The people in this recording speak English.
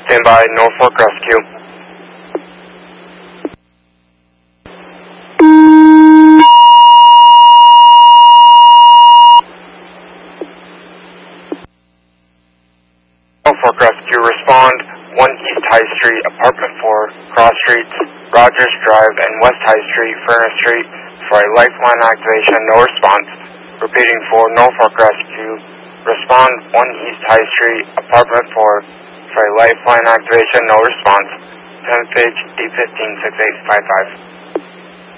Stand by, Norfolk Rescue. Norfolk Rescue, respond 1 East High Street, Apartment 4, Cross Streets, Rogers Drive, and West High Street, Furnace Street, for a lifeline activation, no response. Repeating for Norfolk Rescue, respond 1 East High Street, Apartment 4, for a lifeline activation, no response. 10th page, D156855.